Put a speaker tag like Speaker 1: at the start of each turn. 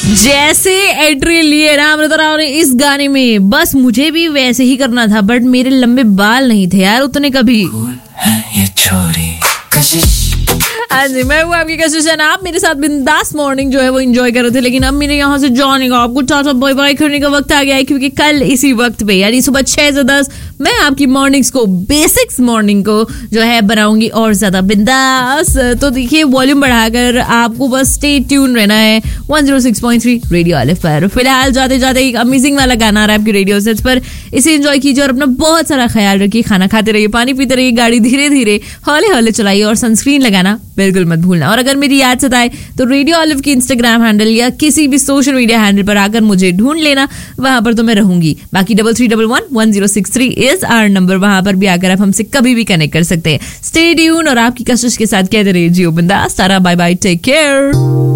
Speaker 1: जैसे एंट्री लिए ना अमृता राव ने इस गाने में, बस मुझे भी वैसे ही करना था, बट मेरे लंबे बाल नहीं थे यार उतने कभी।
Speaker 2: ये छोरी
Speaker 1: हाँ जी, मैं हूँ आपकी कशिश, आप मेरे साथ बिंदास मॉर्निंग जो है वो एंजॉय कर रहे थे, लेकिन अब मेरे यहाँ से जाने का, आपको टाटा बाय बाय करने का वक्त आ गया है, क्योंकि कल इसी वक्त पे यानी सुबह 6 से 10 मैं आपकी मॉर्निंग्स को, बेसिक्स मॉर्निंग को जो है बनाऊंगी और ज्यादा बिंदास। तो देखिए वॉल्यूम बढ़ाकर आपको बस स्टे ट्यून रहना है 106.3 रेडियो अलिफ पर। फिलहाल जाते जाते एक अमेजिंग वाला गाना आ रहा है आपके रेडियो सेट्स पर, इसे एंजॉय कीजिए और अपना बहुत सारा ख्याल रखिए। खाना खाते रहिए, पानी पीते रहिए, गाड़ी धीरे धीरे हौले हौले चलाइए और सनस्क्रीन लगाना बिल्कुल मत भूलना। और अगर मेरी याद सताए तो रेडियो ऑलिव की इंस्टाग्राम हैंडल या किसी भी सोशल मीडिया हैंडल पर आकर मुझे ढूंढ लेना, वहां पर तो मैं रहूंगी। बाकी 33111063 इज आवर नंबर, वहां पर भी आकर आप हमसे कभी भी कनेक्ट कर सकते हैं। स्टे ट्यून और आपकी कशिश के साथ कहते रहिए जियो बिंदास। तारा बाय बाय, टेक केयर।